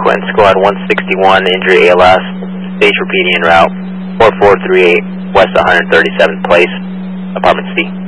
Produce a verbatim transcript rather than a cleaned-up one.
sequence, squad one sixty-one, injury A L S, stage repeating en route, four four three eight, west one hundred thirty-seventh place, apartment C.